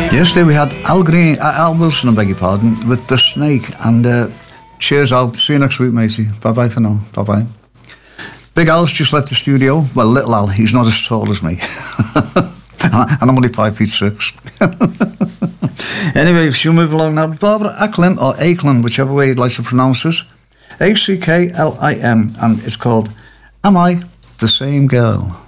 Yesterday we had Al Wilson, I beg your pardon, with The Snake. And cheers, Al. See you next week, matey. Bye-bye for now. Bye-bye. Big Al's just left the studio. Well, little Al, he's not as tall as me. And I'm only 5'6". Anyway, she'll move along now. Barbara Acklin, or Acklin, whichever way you'd like to pronounce it. Acklin, and it's called Am I the Same Girl?